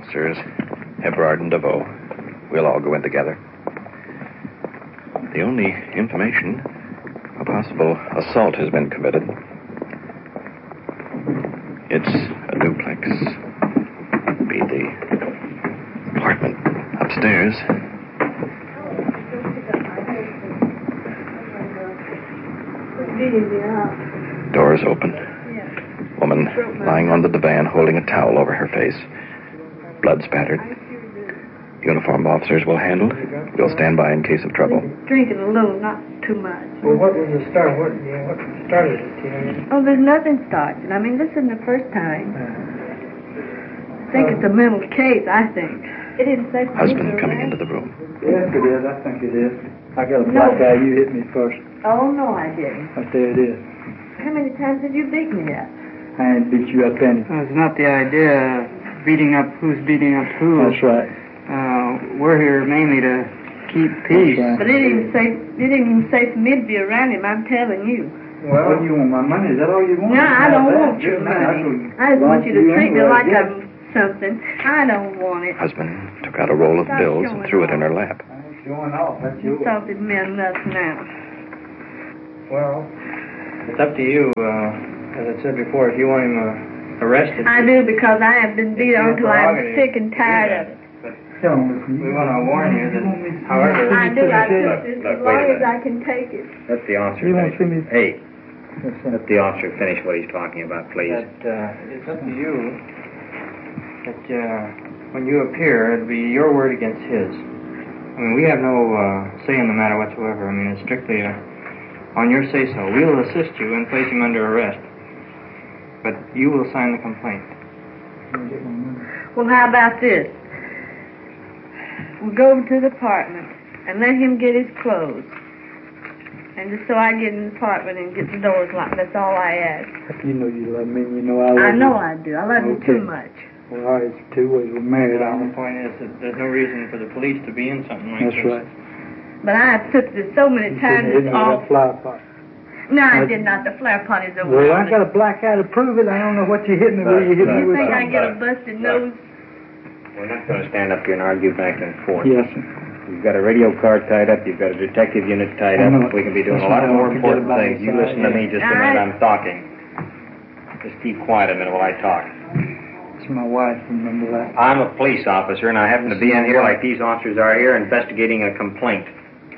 officers, Eberhard and DeVoe. We'll all go in together. The only information, a possible assault has been committed. It's a duplex. Be the apartment upstairs. Doors open. Woman lying on the divan holding a towel over her face. Blood spattered. Uniformed officers will handle. We'll stand by in case of trouble. Drinking a little, not too much. Well, what was the start? What started it, Tina? Oh, there's nothing started. I mean, this isn't the first time. I think it's a mental case, I think. It didn't say... Husband coming into the room. Yes, it is. I think it is. I got a black eye. You hit me first. Oh, no, I didn't. But there it is. How many times have you beat me up? I ain't beat you up any. It's not the idea of beating up who's beating up who. That's right. We're here mainly to keep peace. Right. But it didn't even say for me to be around him, I'm telling you. Well, what do you want, my money? Is that all you want? No, I don't want your money. I just want you to treat me like I'm something. I don't want it. Husband took out a roll of bills and threw it in her lap. Showing off. That's You yours. thought it meant enough now. Well, it's up to you. As I said before, if you want him arrested... I do, because I have been beat on till I'm sick and tired of it. We want to warn you that, however... I do. I took this as long as I can take it. Let the officer You won't see me. Hey, let the officer finish what he's talking about, please. It's up to you that when you appear, it'll be your word against his. I mean, we have no say in the matter whatsoever. I mean, it's strictly on your say-so. We'll assist you and place him under arrest. But you will sign the complaint. Well, how about this? We'll go over to the apartment and let him get his clothes. And just so I get in the apartment and get the doors locked, that's all I ask. You know you love me. You know I love you. I know I do. I love you too much. Well, all right, it's two ways. We're married, The aren't we? point is that there's no reason for the police to be in something like That's this. right. But I have took this so many You times, shouldn't hit it's me with all... that flower pot. No, I did not. The flare pot is over. Well, I got a black eye to prove it. I don't know what you hit me with. You hit me You with think I something. get a busted nose? We're not going to stand up here and argue back and forth. Yes, sir. You've got a radio car tied up. You've got a detective unit tied I up. know. We can be doing a That's lot what I more want to get important about things. You inside, listen to me just a minute. I'm talking. Just keep quiet a minute while I talk. It's my wife, remember that. I'm a police officer, and I happen to be in here like these officers are here investigating a complaint.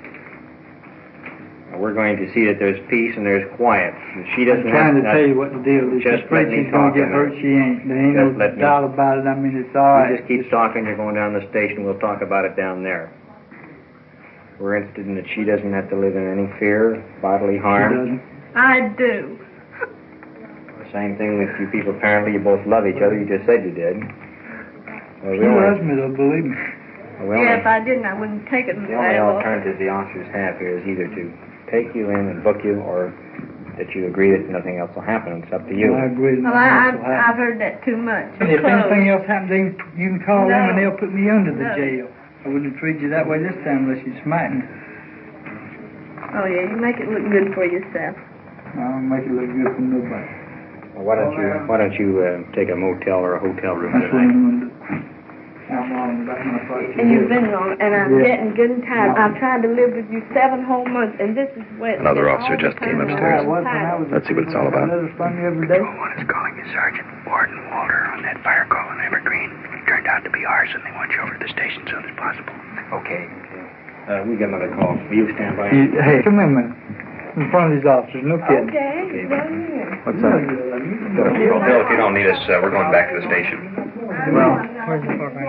And we're going to see that there's peace and there's quiet. And she doesn't I'm trying to have tell you what the deal is. Just She's afraid let me she's going talk to get a hurt. minute. She ain't. There ain't Just no let me- doubt about it. I mean, it's all right. You just keep talking. You're going down the station. We'll talk about it down there. We're interested in that she doesn't have to live in any fear, bodily She harm. doesn't. I do. Same thing with you people. Apparently, you both love each other. You just said you did. Well, She loves me, though, believe me. Yeah, if I didn't, I wouldn't take it. The only alternative the officers have here is either to take you in and book you, or that you agree that nothing else will happen. It's up to you. I agree. Well, I've heard that too much. If anything else happens, you can call them and No. they'll put me under the No. jail. I wouldn't treat you that way this time unless you smite me. Oh, yeah, you make it look good for yourself. I don't make it look good for nobody. Well, why don't you take a motel or a hotel room That's what I'm tonight? going to do. I'm wrong about my part. And you've been wrong, and I'm Yeah. getting good and tired. I've tried to live with you 7 whole months, and this is where... Another officer just came upstairs. Let's see what it's all about. Another funny every day. One is calling you Sergeant Warden Walter on that fire call in Evergreen. It turned out to be ours, and they want you over to the station as soon as possible. Okay. We get another call. Will you stand by? Hey, come in, man. In front of these officers, no kidding. Okay, well, yeah. What's that? Bill, if you don't need us, we're going back to the station. Well, where's the fuck?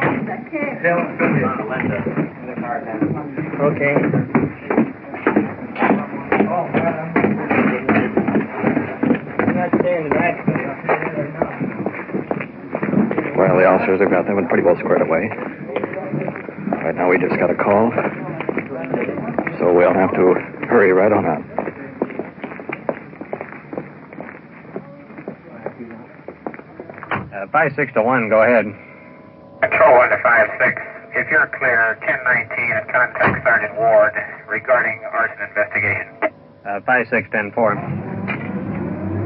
Okay. I'm not staying tonight. Well, the officers have got that one pretty well squared away. Right now, we just got a call. So we'll have to hurry right on out. 56-1, go ahead. Control 1 to 56. If you're clear, 1019 and contact Sergeant Ward regarding arson investigation. 56-10-4.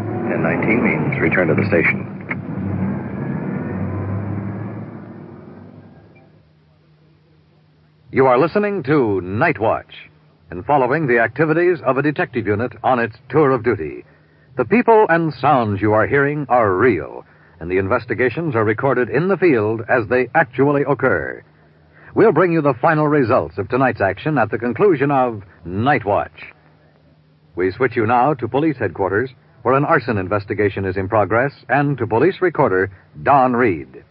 1019 means return to the station. You are listening to Night Watch and following the activities of a detective unit on its tour of duty. The people and sounds you are hearing are real, and the investigations are recorded in the field as they actually occur. We'll bring you the final results of tonight's action at the conclusion of Night Watch. We switch you now to police headquarters, where an arson investigation is in progress, and to police recorder Don Reed.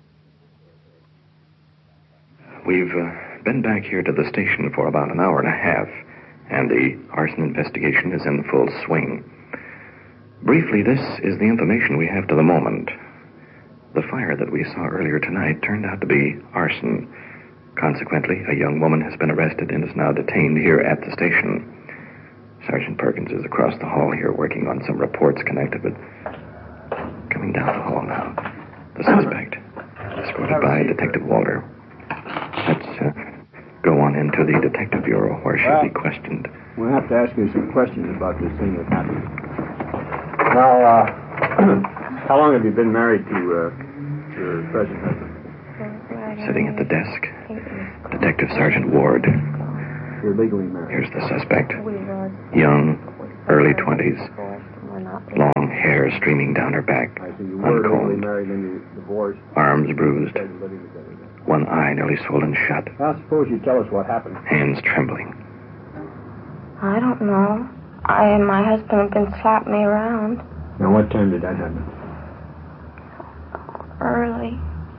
We've been back here to the station for about an hour and a half, and the arson investigation is in full swing. Briefly, this is the information we have to the moment. The fire that we saw earlier tonight turned out to be arson. Consequently, a young woman has been arrested and is now detained here at the station. Sergeant Perkins is across the hall here working on some reports connected with... Coming down the hall now. The suspect, escorted by Detective Walter. Let's go on into the Detective Bureau where she'll be questioned. We'll have to ask you some questions about this thing that happened. Now, how long have you been married to your present husband? Sitting at the desk, Detective Sergeant Ward. You're legally married. Here's the suspect. Young, early 20s. Long hair streaming down her back. You were legally uncombed. married and you divorced. Arms bruised. One eye nearly swollen shut. Now, suppose you tell us what happened. Hands trembling. I don't know. I and my husband have been slapping me around. Now, what time did that happen? Early.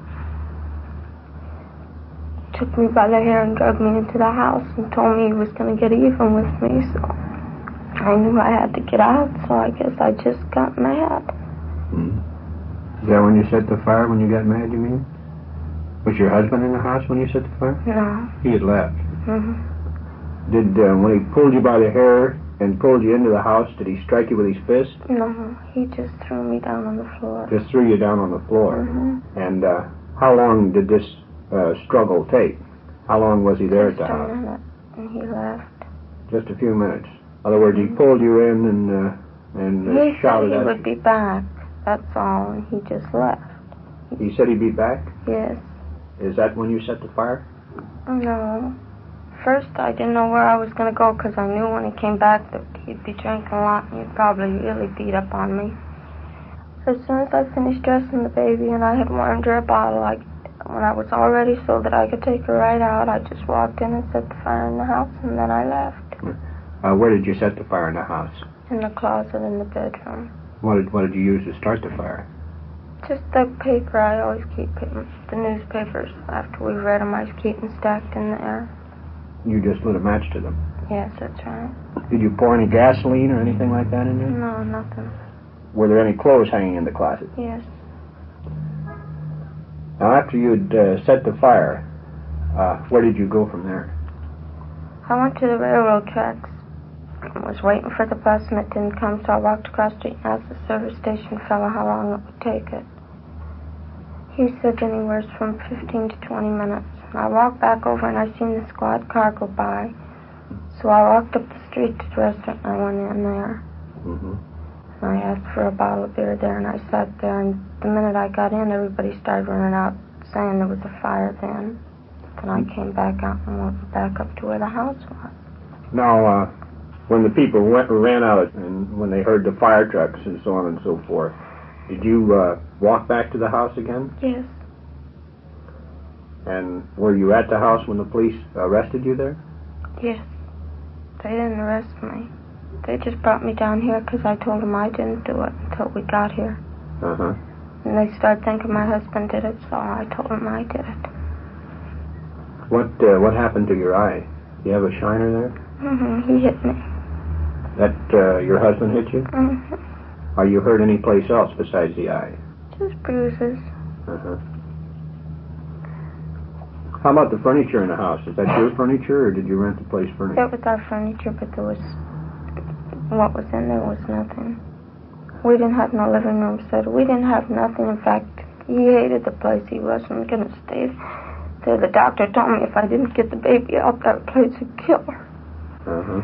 Took me by the hair and dragged me into the house and told me he was going to get even with me, so I knew I had to get out, so I guess I just got mad. Is that when you set the fire, when you got mad, you mean? Was your husband in the house when you set the fire? No. He had left. Mm-hmm. Did, when he pulled you by the hair and pulled you into the house, did he strike you with his fist? No, he just threw me down on the floor. Just threw you down on the floor. Mm-hmm. And how long did this struggle take? How long was he there at the house? Just a minute, and he left. Just a few minutes. In other words, he pulled you in and he shouted said he at would you. be back, that's all, and he just left. He said he'd be back? Yes. Is that when you set the fire? No. First, I didn't know where I was going to go because I knew when he came back that he'd be drinking a lot and he'd probably really beat up on me. As soon as I finished dressing the baby and I had warmed her a bottle, when I was all ready so that I could take her right out, I just walked in and set the fire in the house, and then I left. Where did you set the fire in the house? In the closet in the bedroom. What did you use to start the fire? Just the paper. I always keep the newspapers. After we read them, I keep them stacked in there. You just lit a match to them? Yes, that's right. Did you pour any gasoline or anything like that in there? No, nothing. Were there any clothes hanging in the closet? Yes. Now, after you'd set the fire, where did you go from there? I went to the railroad tracks. I was waiting for the bus and it didn't come, so I walked across the street and asked the service station fellow how long it would take it. He said anywhere from 15 to 20 minutes. And I walked back over and I seen the squad car go by. So I walked up the street to the restaurant and I went in there. Mm-hmm. And I asked for a bottle of beer there and I sat there, and the minute I got in, everybody started running out saying there was a fire then. Then I came back out and went back up to where the house was. Now, when the people ran out and when they heard the fire trucks and so on and so forth, did you walk back to the house again? Yes. And were you at the house when the police arrested you there? Yes. They didn't arrest me. They just brought me down here because I told them I didn't do it until we got here. Uh-huh. And they started thinking my husband did it, so I told them I did it. What happened to your eye? Do you have a shiner there? Mm-hmm. He hit me. That your husband hit you? Mm-hmm. Are you hurt any place else besides the eye? Just bruises. Uh-huh. How about the furniture in the house? Is that your furniture, or did you rent the place furnished? It was our furniture, but what was in there was nothing. We didn't have no living room set. We didn't have nothing. In fact, he hated the place. He wasn't going to stay there. The doctor told me if I didn't get the baby out, that place would kill her. Uh-huh.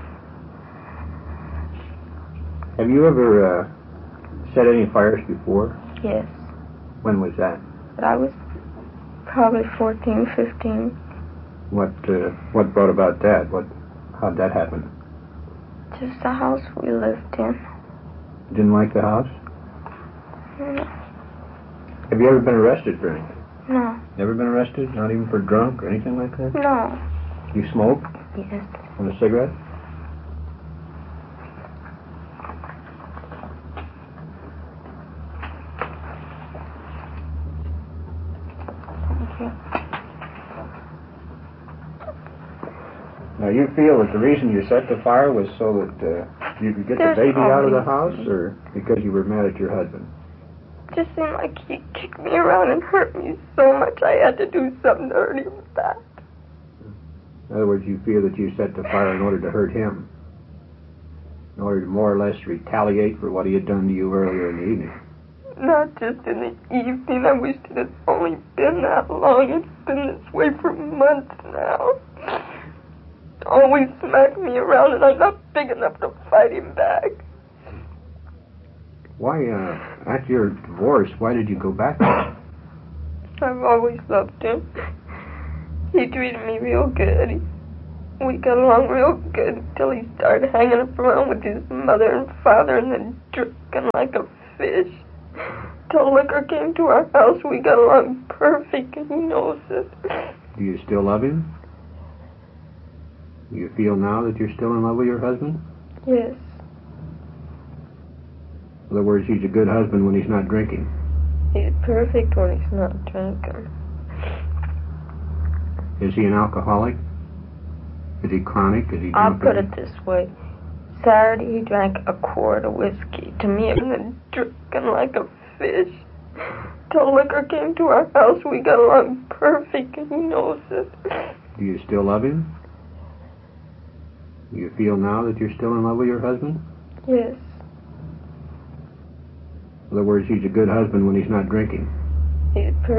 Have you ever set any fires before? Yes. When was that? But I was probably 14, 15. What brought about that? How'd that happen? Just the house we lived in. Didn't like the house? No. Have you ever been arrested for anything? No. Never been arrested? Not even for drunk or anything like that? No. You smoke? Yes. And a cigarette? Thank you. Now, you feel that the reason you set the fire was so that you could get the baby out of the house, or because you were mad at your husband? It just seemed like he kicked me around and hurt me so much I had to do something to hurt him back. In other words, you feel that you set the fire in order to hurt him, in order to more or less retaliate for what he had done to you earlier in the evening. Not just in the evening. I wish it had only been that long. It's been this way for months now. Always smack me around, and I'm not big enough to fight him back. Why, after your divorce, why did you go back there? I've always loved him. He treated me real good. We got along real good until he started hanging around with his mother and father and then drinking like a fish. Till liquor came to our house, we got along perfect, and he knows it. Do you still love him? Do you feel now that you're still in love with your husband? Yes. In other words, he's a good husband when he's not drinking. He's perfect when he's not drinking. Is he an alcoholic? Is he chronic? Is he I'll drunk? put it this way. Saturday he drank a quart of whiskey to me and then drinking like a fish. Till liquor came to our house, we got along perfect, and he knows it. Do you still love him? Do you feel now that you're still in love with your husband? Yes. In other words, he's a good husband when he's not drinking. He's perfect.